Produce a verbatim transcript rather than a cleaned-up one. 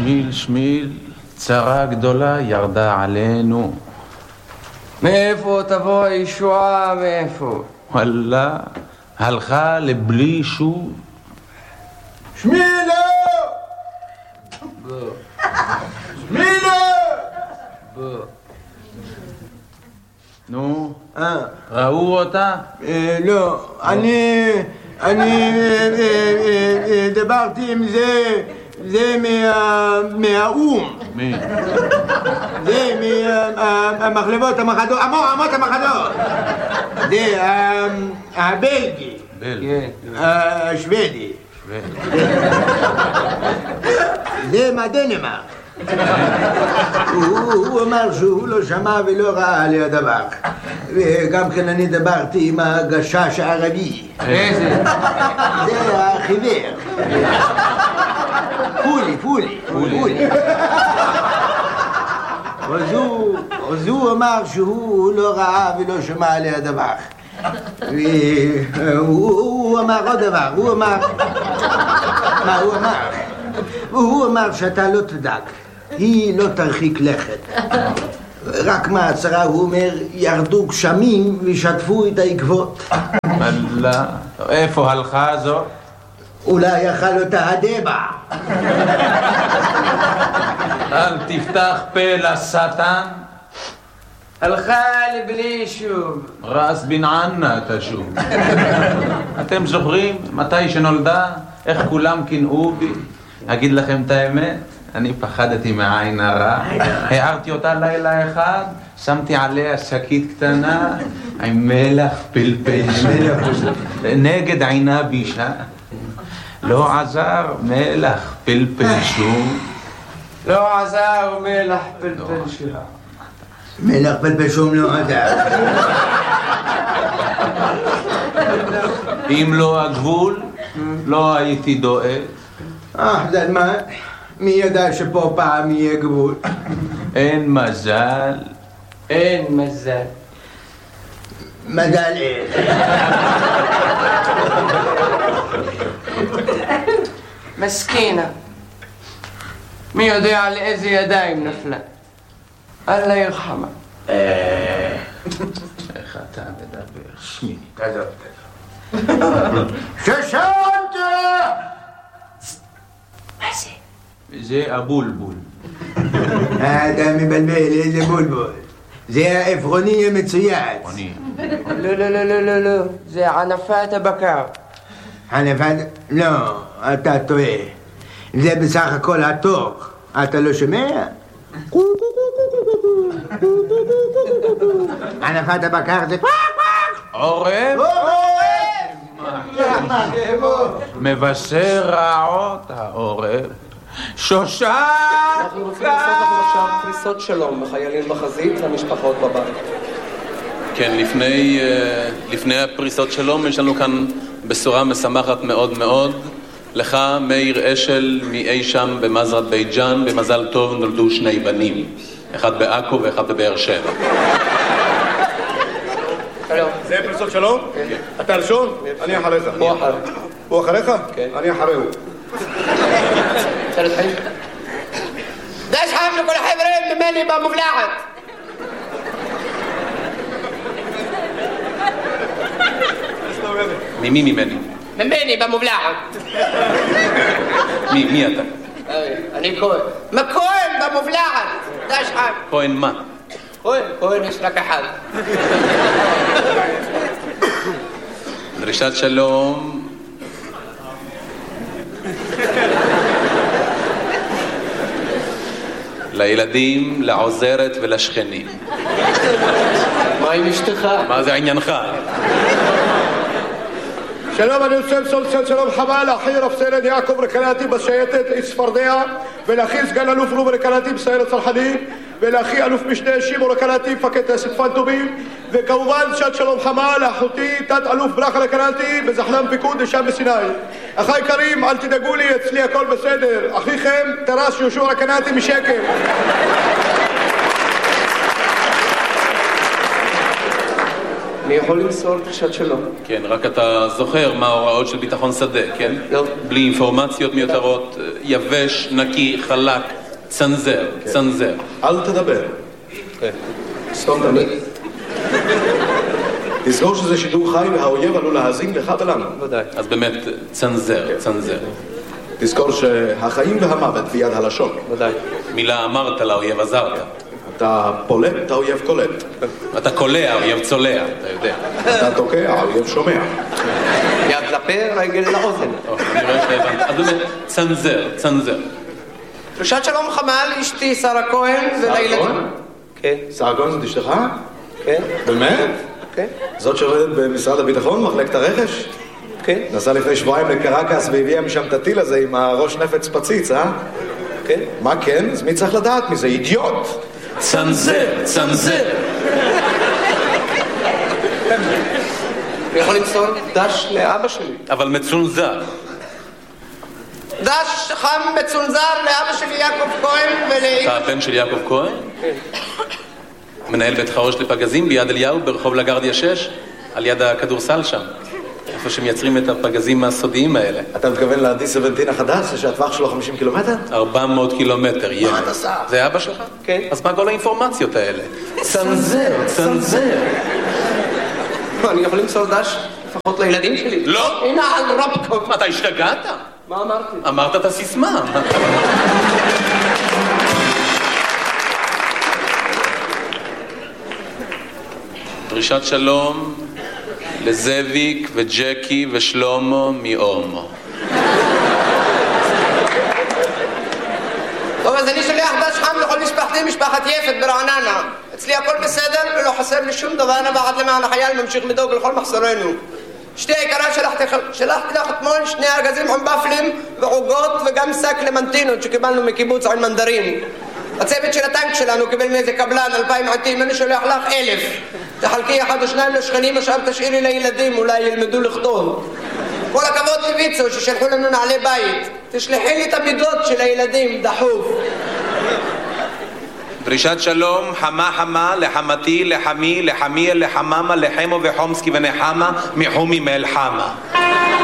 שמיל שמיל, צרה גדולה ירדה עלינו. מאיפה תבוא הישועה? מאיפה? וואלה, הלכה לבלי שוב. שמילו! שמילו! נו, אה, ראו אותה? אה, לא, אני, אני אה, אה, אה, דיברתי עם זה, זה מה- מהאום, מי? זה מהמחלבות המחדות, אמות אמות המחדות, זה אה, הבלגי, בל. השוודי, זה מהדנמרק. הוא הוא אמר שהוא לא שמע ולא ראה על הדבר, וגם כן אני דיברתי עם הגשש הערבי. איזה? זה החיוור. פולי, פולי, פולי. אז הוא- אז הוא אמר שהוא לא ראה ולא שמע על הדבר. והוא הוא אמר עוד דבר, הוא אמר, מה הוא אמר? הוא אמר שאתה לא תדאג, היא לא תרחיק לכת. רק מהצרה, הוא אומר, ירדו גשמים ושטפו את העקבות. וואלה, איפה הלכה זו? אולי יאכל אותה הדבע. אל תפתח פה לשטן. הלכה לבלי שוב. רס בן ענה תשוב. אתם זוכרים מתי שנולדה? איך כולם קינאו בי? אגיד לכם את האמת, אני פחדתי מהעין הרע. הערתי אותה לילה אחד, שמתי עליה שקית קטנה עם מלח פלפל נגד עינה בישה. לא עזר מלח פלפל שום. לא עזר מלח פלפל שוב. מלח פלפל שום לא עזר. אם לא הגבול, לא הייתי דואג. אה, זה מה? מי ידע שפה פעם יהיה גבול? אין מזל. אין מזל. מזל אין. מסכינה. מי יודע לאיזה ידיים נפלה? אללה ירחמה. איך אתה מדבר? שמי. תעזוב, תעזוב. שושנת! מה זה? זה הבולבול. אתה מבלבל, איזה בולבול. זה העפרוני המצויץ. אני. לא, לא, לא, לא, לא, לא. זה ענפת הבקר. חנפת? לא, אתה טועה. זה בסך הכל התוך. אתה לא שומע? ענפת הבקר זה קוואק עורב? מבשר רעות העורב. שושן! אנחנו רוצים לעשות לכם עכשיו פריסות שלום לחיילים בחזית למשפחות בבית. כן, לפני, אה, לפני הפריסות שלום יש לנו כאן בשורה משמחת מאוד מאוד. לך, מאיר אשל, מאי שם במזרת בית ג'אן, במזל טוב נולדו שני בנים. אחד בעכו ואחד בבאר שבע. שלום. זה פריסות שלום? כן. אתה הראשון? אני אחריך. הוא אחר. הוא אחריך? כן. אני אחריהו. שלום חיים. ده اسحب لكل حبرين ממני במובלעת. ממי ממני? ממני במובלעת. מי, מי אתה? אני כהן. מה כהן במובלעת? ده اسحب. כהן מה? כהן, כהן יש רק אחד. דרישת שלום. לילדים, לעוזרת ולשכנים. מה עם אשתך? מה זה עניינך? שלום, אני רוצה למסור שלום חמה לאחי רב סרן יעקב רקנאטי בשייטת צפרדע, ולאחי סגן אלוף רובי רקנאטי בסיירת צנחנים, ולאחי אלוף משנה שמעון רקנאטי מפקד טייסת פנטומים, וכמובן שעת שלום חמה לאחותי תת אלוף ברכה רקנאטי בזחל"ם פיקוד לשם בסיני. אחי יקרים, אל תדאגו לי, אצלי הכל בסדר. אחיכם טרס יהושע רקנאטי משקר. אני יכול למסור דרישת שלום. כן, רק אתה זוכר מה ההוראות של ביטחון שדה, כן? לא. בלי אינפורמציות מיותרות, יבש, נקי, חלק, צנזר, צנזר. אל תדבר. סתום את הלב. תזכור שזה שידור חי והאויב עלול להאזין לך ולנו. ודאי. אז באמת, צנזר, צנזר. תזכור שהחיים והמוות ביד הלשון. ודאי. מילה אמרת לאויב עזרת. אתה פולט, האויב קולט. אתה קולע, האויב צולע, אתה יודע. אתה תוקע, האויב שומע. יד לפה, רגל לאוזן. טוב, אני רואה שהבנת. אז באמת, צנזר, צנזר. דרישת שלום חמה לאשתי שרה כהן ולילדים. כן. שרה כהן זאת אשתך? כן. באמת? כן. זאת שעובדת במשרד הביטחון, מחלקת הרכש? כן. נסע לפני שבועיים לקרקס והביאה משם את הטיל הזה עם הראש נפץ פציץ, אה? כן. מה כן? אז מי צריך לדעת מזה? אידיוט! צנזר, צנזר. אני יכול למסור? דש לאבא שלי. אבל מצונזר. דש חם מצונזר לאבא שלי יעקב כהן ול... אתה הבן של יעקב כהן? מנהל בית חרוש לפגזים ביד אליהו ברחוב לגרדיה שש, על יד הכדורסל שם. איפה שמייצרים את הפגזים הסודיים האלה. אתה מתכוון ל-די שבע עשרה החדש, שהטווח שלו חמישים קילומטר? ארבע מאות קילומטר, ילד. מה אתה עושה? זה אבא שלך? כן. אז מה כל האינפורמציות האלה? צנזר, צנזר. אני יכול למסור דש לפחות לילדים שלי? לא. הנה על רבקוב. אתה השתגעת? מה אמרתי? אמרת את הסיסמה. דרישת שלום לזאביק וג'קי ושלומו מאומו. טוב, אז אני שולח דש חם לכל משפחתי, משפחת יפת ברעננה. אצלי הכל בסדר ולא חסר לי שום דבר, אנה ועד למען החייל ממשיך לדאוג לכל מחסורנו. אשתי היקרה, שלחתי, שלחתי לך אתמול שני ארגזים חומבפלים ועוגות וגם שק למנטינות שקיבלנו מקיבוץ על מנדרים. הצוות של הטנק שלנו קיבל מאיזה קבלן אלפיים עטים, אני שולח לך אלף. תחלקי אחד או שניים לשכנים, עכשיו תשאירי לילדים, אולי ילמדו לכתוב. כל הכבוד לויצו ששלחו לנו נעלי בית. תשלחי לי את המידות של הילדים, דחוף. דרישת שלום, חמה חמה, לחמתי, לחמי, לחמי, לחממה, לחמו וחומסקי ונחמה, מחומי מאל חמה.